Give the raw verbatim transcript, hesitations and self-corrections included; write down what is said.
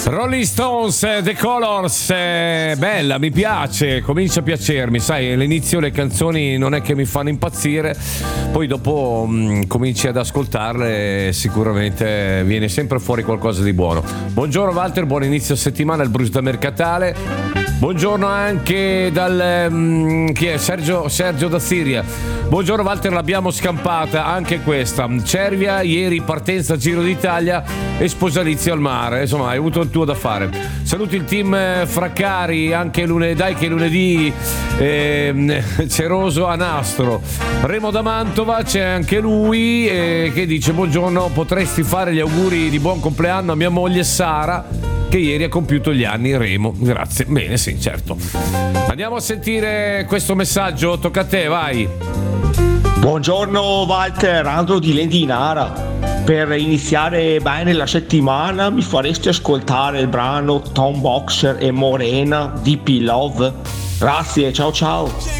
Rolling Stones, The Colors, eh, bella, mi piace, comincia a piacermi, sai, all'inizio le canzoni non è che mi fanno impazzire, poi dopo mh, cominci ad ascoltarle e sicuramente viene sempre fuori qualcosa di buono. Buongiorno Walter, buon inizio settimana, il Bruce da Mercatale. Buongiorno anche dal um, chi è? Sergio, Sergio da Siria. Buongiorno Walter, l'abbiamo scampata anche questa. Cervia, ieri partenza Giro d'Italia e sposalizio al mare. Insomma, hai avuto il tuo da fare. Saluti il team Fraccari, anche lunedì, dai che lunedì eh, Ceroso a Nastro. Remo da Mantova, c'è anche lui eh, che dice buongiorno, potresti fare gli auguri di buon compleanno a mia moglie Sara, che ieri ha compiuto gli anni. Remo, grazie. Bene, sì, certo. Andiamo a sentire questo messaggio, tocca a te, vai. Buongiorno Walter, Andro di Lendinara. Per iniziare bene la settimana mi faresti ascoltare il brano Tom Boxer e Morena D P Love? Grazie, ciao ciao.